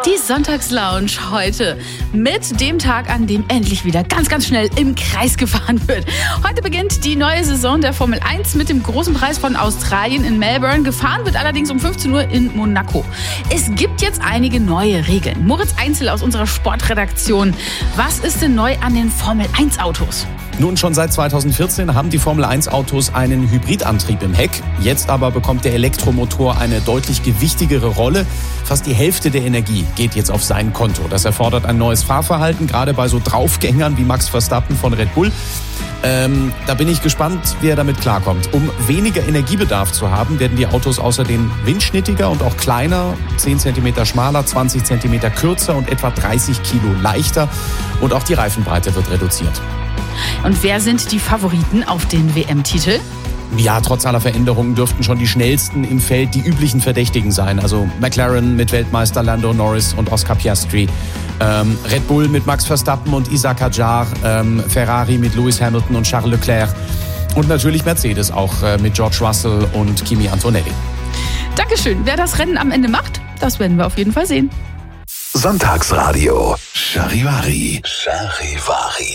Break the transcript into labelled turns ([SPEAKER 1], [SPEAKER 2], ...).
[SPEAKER 1] Die Sonntagslounge heute mit dem Tag, an dem endlich wieder ganz, ganz schnell im Kreis gefahren wird. Heute beginnt die neue Saison der Formel 1 mit dem großen Preis von Australien in Melbourne. Gefahren wird allerdings um 15 Uhr in Monaco. Es gibt jetzt einige neue Regeln. Moritz Einzel aus unserer Sportredaktion. Was ist denn neu an den Formel 1 Autos?
[SPEAKER 2] Nun, schon seit 2014 haben die Formel-1-Autos einen Hybridantrieb im Heck. Jetzt aber bekommt der Elektromotor eine deutlich gewichtigere Rolle. Fast die Hälfte der Energie geht jetzt auf sein Konto. Das erfordert ein neues Fahrverhalten, gerade bei so Draufgängern wie Max Verstappen von Red Bull. Da bin ich gespannt, wie er damit klarkommt. Um weniger Energiebedarf zu haben, werden die Autos außerdem windschnittiger und auch kleiner, 10 cm schmaler, 20 cm kürzer und etwa 30 Kilo leichter. Und auch die Reifenbreite wird reduziert.
[SPEAKER 1] Und wer sind die Favoriten auf den WM-Titel?
[SPEAKER 2] Ja, trotz aller Veränderungen dürften schon die schnellsten im Feld die üblichen Verdächtigen sein. Also McLaren mit Weltmeister Lando Norris und Oscar Piastri. Red Bull mit Max Verstappen und Isack Hadjar. Ferrari mit Lewis Hamilton und Charles Leclerc. Und natürlich Mercedes auch mit George Russell und Kimi Antonelli.
[SPEAKER 1] Dankeschön. Wer das Rennen am Ende macht, das werden wir auf jeden Fall sehen.
[SPEAKER 3] Sonntagsradio Charivari.